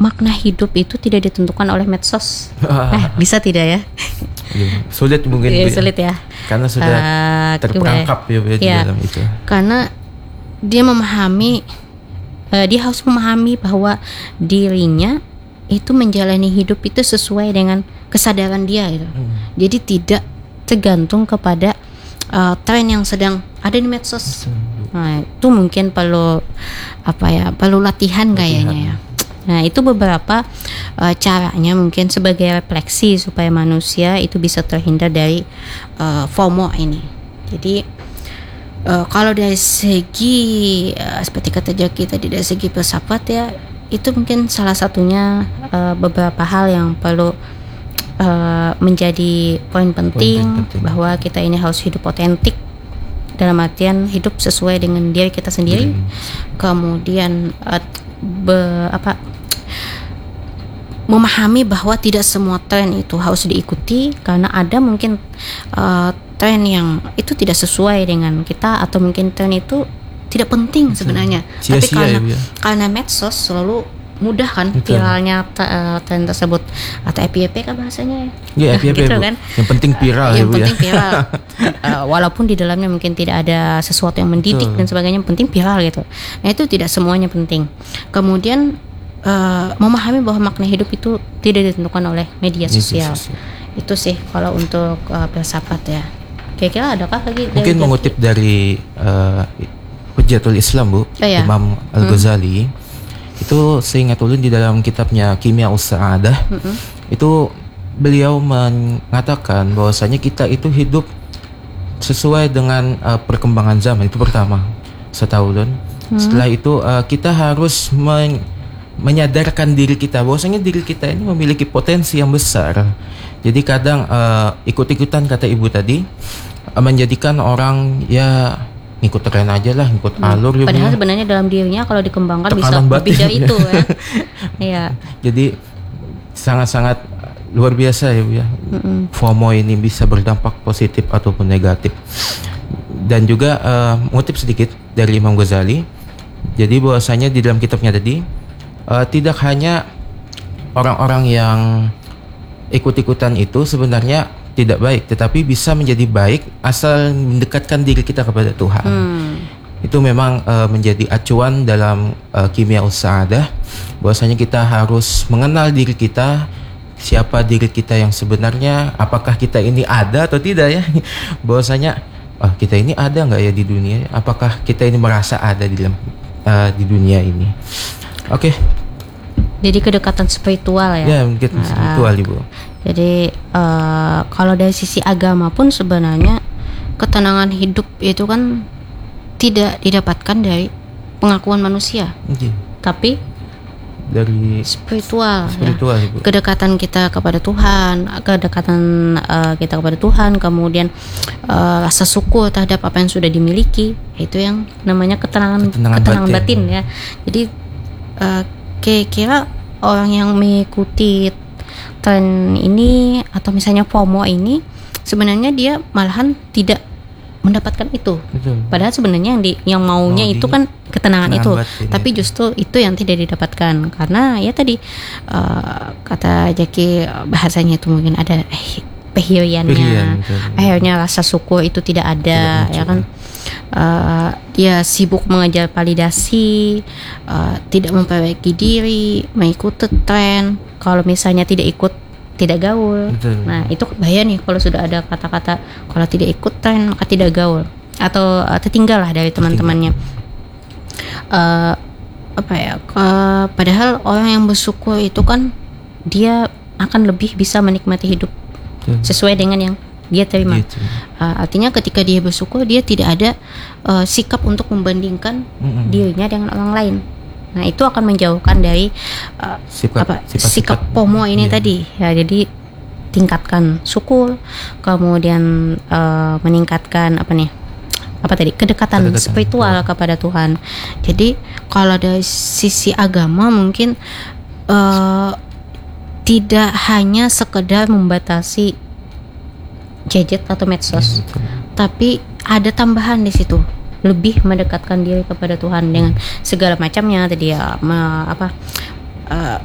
makna hidup itu tidak ditentukan oleh medsos. Bisa tidak ya? Sulit mungkin Bu, sulit ya. Karena sudah terperangkap ya di dalam itu. Karena dia memahami, dia harus memahami bahwa dirinya itu menjalani hidup itu sesuai dengan kesadaran dia gitu. Jadi tidak tergantung kepada tren yang sedang ada di medsos. Nah, itu mungkin perlu latihan kayaknya ya. Nah, itu beberapa caranya mungkin sebagai refleksi supaya manusia itu bisa terhindar dari FOMO ini. Jadi kalau dari segi seperti kata Jaki tadi, dari segi filsafat ya, itu mungkin salah satunya beberapa hal yang perlu menjadi poin penting bahwa kita ini harus hidup otentik, dalam artian hidup sesuai dengan diri kita sendiri. Kemudian memahami bahwa tidak semua tren itu harus diikuti, karena ada mungkin tren yang itu tidak sesuai dengan kita, atau mungkin tren itu tidak penting sebenarnya. Tapi karena medsos selalu mudah kan viralnya tren tersebut, atau FYP kan bahasanya ya. FYP gitu kan. Yang penting viral yang penting viral. Walaupun di dalamnya mungkin tidak ada sesuatu yang mendidik dan sebagainya, penting viral gitu. Nah, itu tidak semuanya penting. Kemudian memahami bahwa makna hidup itu tidak ditentukan oleh media sosial. Itu sih kalau untuk filsafat ya. Kira-kira adakah lagi mungkin mengutip dari Hujjatul Islam Bu, Imam Al-Ghazali. Itu seingat ulun di dalam kitabnya Qimyaus Sa'adah, itu beliau mengatakan bahwasanya kita itu hidup sesuai dengan perkembangan zaman. Itu pertama, setahu ulun. Setelah itu kita harus menyadarkan diri kita bahwasanya diri kita ini memiliki potensi yang besar. Jadi kadang ikut-ikutan kata ibu tadi menjadikan orang ya ngikut tren aja lah, ngikut alur. Padahal sebenarnya dalam dirinya kalau dikembangkan bisa lebih dari itu ya. Iya. Jadi sangat-sangat luar biasa ya Bu ya. FOMO ini bisa berdampak positif ataupun negatif. Dan juga mengutip sedikit dari Imam Ghazali. Jadi bahwasanya di dalam kitabnya tadi tidak hanya orang-orang yang ikut-ikutan itu sebenarnya tidak baik, tetapi bisa menjadi baik asal mendekatkan diri kita kepada Tuhan. Itu memang menjadi acuan dalam Qimyaus Sa'adah, bahwasanya kita harus mengenal diri kita, siapa diri kita yang sebenarnya, apakah kita ini ada atau tidak ya. Bahwasanya kita ini ada nggak ya di dunia, apakah kita ini merasa ada di dalam di dunia ini. Oke. Jadi kedekatan spiritual ya. Ya, kedekatan spiritual Ibu. Jadi kalau dari sisi agama pun sebenarnya ketenangan hidup itu kan tidak didapatkan dari pengakuan manusia, tapi dari spiritual ya. Kedekatan kita kepada Tuhan, kemudian rasa syukur terhadap apa yang sudah dimiliki, itu yang namanya ketenangan batin ya. Jadi kira-kira orang yang mengikuti tren ini atau misalnya FOMO ini, sebenarnya dia malahan tidak mendapatkan itu. Padahal sebenarnya yang maunya itu kan ketenangan itu, tapi justru itu yang tidak didapatkan karena ya tadi kata Jaki bahasanya itu mungkin ada pehiriannya, akhirnya rasa syukur itu tidak ada, ya kan. Dia sibuk mengejar validasi, tidak memperbaiki diri, mengikuti tren. Kalau misalnya tidak ikut, tidak gaul. Nah, itu bahaya nih kalau sudah ada kata-kata kalau tidak ikut tren maka tidak gaul atau tertinggal lah dari teman-temannya. Padahal orang yang bersyukur itu kan dia akan lebih bisa menikmati hidup sesuai dengan yang dia terima. Artinya ketika dia bersyukur, dia tidak ada sikap untuk membandingkan dirinya dengan orang lain. Nah, itu akan menjauhkan dari sikap FOMO ini tadi. Ya, jadi tingkatkan syukur, kemudian meningkatkan kedekatan spiritual kepada Tuhan. Jadi kalau dari sisi agama mungkin tidak hanya sekedar membatasi gadget atau medsos, tapi ada tambahan di situ, lebih mendekatkan diri kepada Tuhan dengan segala macamnya tadi ya,